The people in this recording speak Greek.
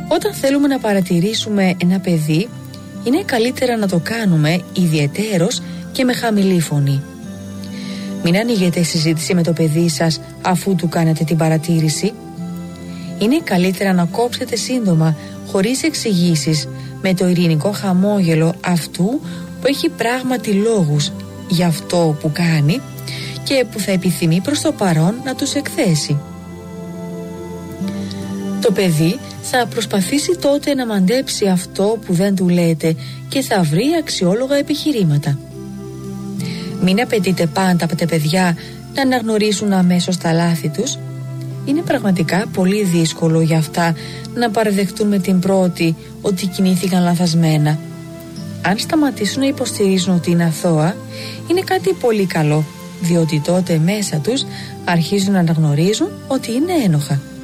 Όταν θέλουμε να παρατηρήσουμε ένα παιδί, είναι καλύτερα να το κάνουμε ιδιαιτέρως και με χαμηλή φωνή. Μην ανοίγετε συζήτηση με το παιδί σας αφού του κάνετε την παρατήρηση. Είναι καλύτερα να κόψετε σύντομα, χωρίς εξηγήσεις, με το ειρηνικό χαμόγελο αυτού που έχει πράγματι λόγους για αυτό που κάνει και που θα επιθυμεί προς το παρόν να τους εκθέσει. Το παιδί θα προσπαθήσει τότε να μαντέψει αυτό που δεν του λέτε και θα βρει αξιόλογα επιχειρήματα. Μην απαιτείτε πάντα από τα παιδιά να αναγνωρίσουν αμέσως τα λάθη τους. Είναι πραγματικά πολύ δύσκολο για αυτά να παραδεχτούν με την πρώτη ότι κινήθηκαν λαθασμένα. Αν σταματήσουν να υποστηρίζουν ότι είναι αθώα, είναι κάτι πολύ καλό, διότι τότε μέσα τους αρχίζουν να αναγνωρίζουν ότι είναι ένοχα.